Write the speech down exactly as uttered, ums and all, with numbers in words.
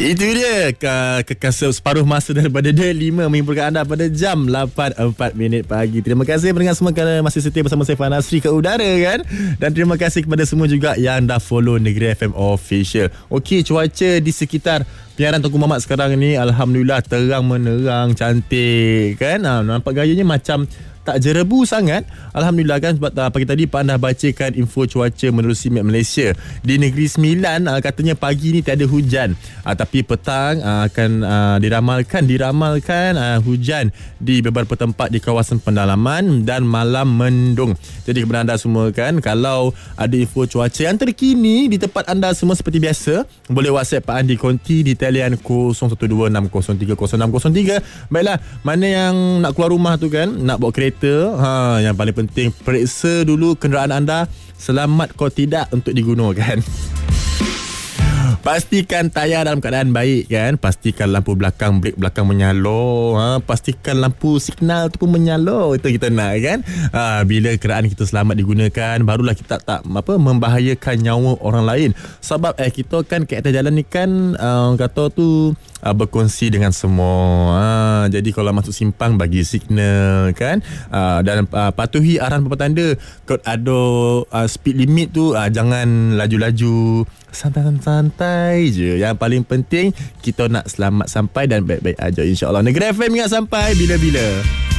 Itu dia ke, kekasih separuh masa daripada D lima menghimpunkan anda pada jam lapan empat minit pagi. Terima kasih pendengar semua kerana masih setia bersama saya Fahana Asri ke udara kan. Dan terima kasih kepada semua juga yang dah follow Negeri F M Official. Okey, cuaca di sekitar Piaran Tunku Mamat sekarang ni alhamdulillah terang menerang, cantik kan. Ha, nampak gayanya macam tak jerebu sangat. Alhamdulillah kan, sebab uh, pagi tadi Pak dah bacakan info cuaca menerusi Map Malaysia. Di Negeri Sembilan uh, katanya pagi ni tiada hujan, uh, tapi petang uh, akan uh, diramalkan diramalkan uh, hujan di beberapa tempat di kawasan pendalaman dan malam mendung. Jadi kepada anda semua kan, kalau ada info cuaca yang terkini di tempat anda semua seperti biasa, boleh WhatsApp Pak Andi Konti di talian kosong satu dua enam kosong tiga kosong enam kosong tiga. Baiklah, mana yang nak keluar rumah tu kan, nak bawa kereta, ha, yang paling penting periksa dulu kenderaan anda selamat kau tidak untuk digunakan. Pastikan tayar dalam keadaan baik kan. Pastikan lampu belakang, brek belakang menyala, ha. Pastikan lampu signal tu pun menyala. Itu kita nak kan. Ha, bila kenderaan kita selamat digunakan, barulah kita tak apa membahayakan nyawa orang lain. Sebab eh kita kan kat atas jalan ni kan, uh, kata tu uh, berkongsi dengan semua. Ha, jadi kalau masuk simpang bagi signal kan. Uh, dan uh, patuhi arahan petanda. Kalau ada uh, speed limit tu, uh, jangan laju-laju. Santai-santai je. Yang paling penting kita nak selamat sampai dan baik-baik aja, insya-Allah. Negeri F M ingat sampai bila-bila.